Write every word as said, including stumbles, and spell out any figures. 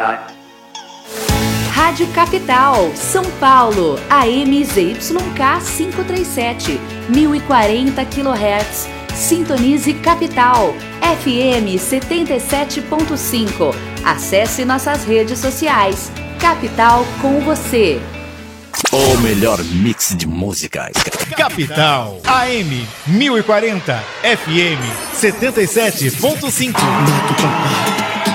Rádio Capital, São Paulo, A M Z Y K quinhentos e trinta e sete, mil e quarenta quilohertz. Sintonize Capital, F M setenta e sete ponto cinco. Acesse nossas redes sociais. Capital com você. O melhor mix de músicas. Capital, A M mil e quarenta, F M setenta e sete ponto cinco.